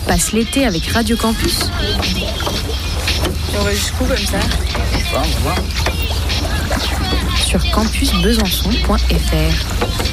passe l'été avec Radio Campus. Et on va jusqu'où comme ça? On va voir. Sur campusbesançon.fr.